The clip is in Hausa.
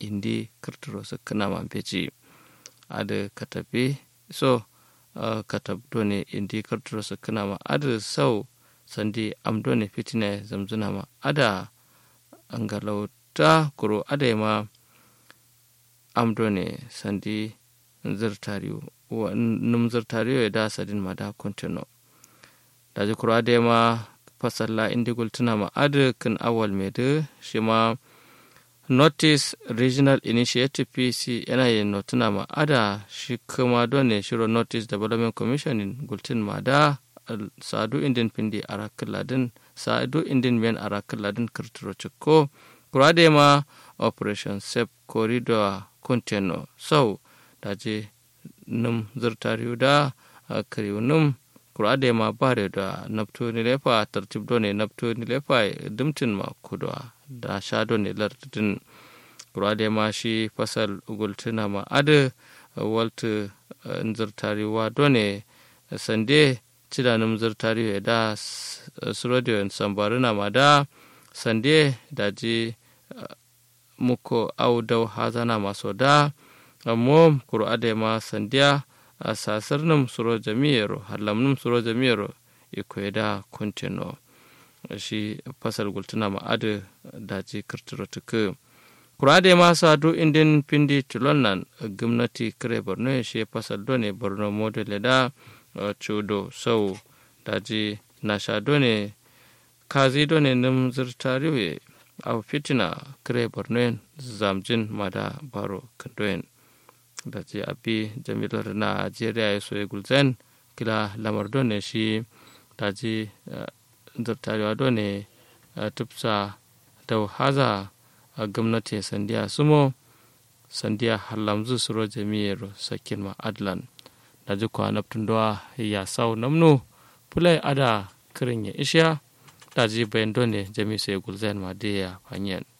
indi kirtiro sakana ma beji ada katabe so katab done indi kirtiro sakana ma ada sau sandi am done fitina zamzuna ma ada angalauta kuro ada ma am done sandi zirtariyo num zirtariyo da sadin ma da kontino da ji kuro ada ma fasalla indi gultuna ma ada kan awal mede shi ma notice regional initiative pc yana yin notuna ma ada shi kuma done shiro notice development commission in gultin ma da sadu indin pindi arakiladin sadu indin men arakiladin kirtiro cikko kurade ma operation safe corridor container so daje num zurtariu da kariu num kurade ma bare da napto ni lefa tartib done napto ni lefa dumtin ma kudwa da shado ne lardin kurade ma shi fasal ugultuna ma ada walta zurtariwa done sande cidanum zurtariwa da surodiyon sambarina ma da sande daji muko audau hazana maso da mom kurade ma sandiya a sasarnum suro jamiyero halamnum suro jamiyero ikoyda kontino shi fasal gultuna ma ada daji kirtiro tuku kurade ma sadu indin pindi tulonnan gwamnati kare borno shi fasal done borno model da chudo sau daji nasha done kazi done num zirtariwe au fitina kare borno zamjin mada baro kandoen daji abi jamilar na Nigeria ya soye gulzen kila lamar done shi daji zirtariwa done tupsa da haza gwamnati sandiya sumo sandiya halamzu suro jami'ar sakin ma adlan daji kwa naftun dawa ya sau namnu fulai ada kirin ya isha daji bayan done jami sai gulzen ma da ya fanyen